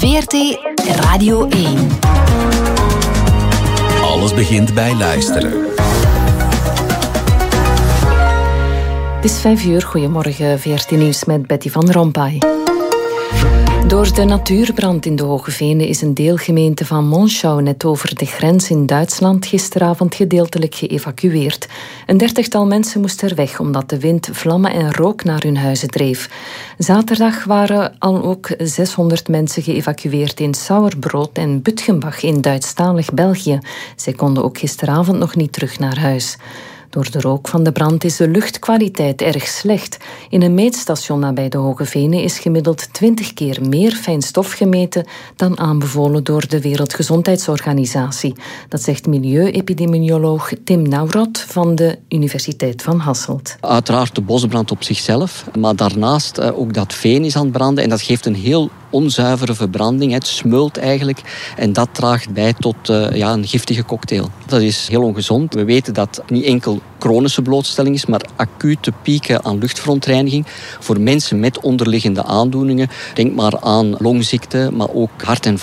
VRT Radio 1. Alles begint bij luisteren. Het is 5:00. Goedemorgen, VRT Nieuws met Betty van Rompuy. Door de natuurbrand in de Hoge Venen is een deelgemeente van Monschau net over de grens in Duitsland gisteravond gedeeltelijk geëvacueerd. Een 30-tal mensen moesten er weg omdat de wind vlammen en rook naar hun huizen dreef. Zaterdag waren al ook 600 mensen geëvacueerd in Sauerbrood en Bütgenbach in Duitsstalig België. Zij konden ook gisteravond nog niet terug naar huis. Door de rook van de brand is de luchtkwaliteit erg slecht. In een meetstation nabij de Hoge Venen is gemiddeld 20 keer meer fijn stof gemeten dan aanbevolen door de Wereldgezondheidsorganisatie. Dat zegt milieuepidemioloog Tim Nauroth van de Universiteit van Hasselt. Uiteraard de bosbrand op zichzelf, maar daarnaast ook dat veen is aan het branden en dat geeft een heel onzuivere verbranding. Het smeult eigenlijk en dat draagt bij tot een giftige cocktail. Dat is heel ongezond. We weten dat het niet enkel chronische blootstelling is, maar acute pieken aan luchtverontreiniging voor mensen met onderliggende aandoeningen. Denk maar aan longziekten, maar ook hart- en